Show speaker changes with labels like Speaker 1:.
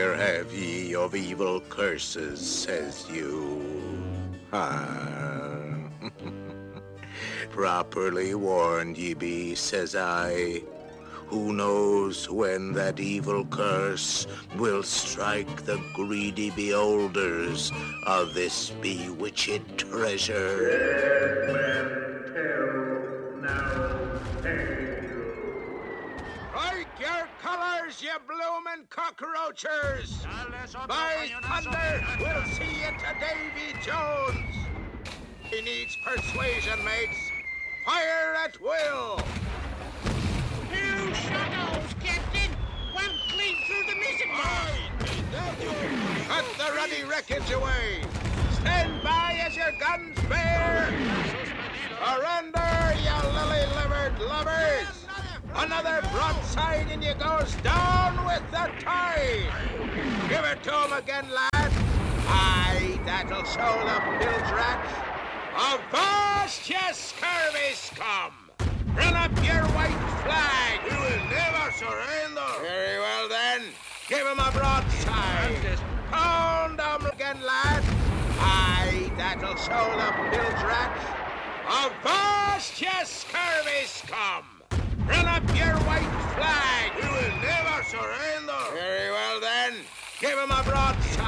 Speaker 1: Where have ye of evil curses, says you? Properly warned ye be, says I. Who knows when that evil curse will strike the greedy beholders of this bewitched treasure?
Speaker 2: Dead men tell now tale.
Speaker 3: Strike your colors, you bloomin' cockroachers! By thunder, we'll see you to Davy Jones! He needs persuasion, mates. Fire at will!
Speaker 4: Two shadows, Captain! One clean through the mizzen mast!
Speaker 3: Cut the ruddy wreckage away! Stand by as your guns bear! Surrender, you lily-livered lovers! Another broadside and you goes down with the tide! Give it to 'em again, lad! Aye, that'll show the bilge rats! Avast, you scurvy scum! Run up your white flag! We will never surrender! Very well then, give 'em a broadside! Pound 'em again, lad! Aye, that'll show the bilge rats! Avast, you scurvy scum! Run up your white flag! We will never surrender! Very well then, give 'em a broadside!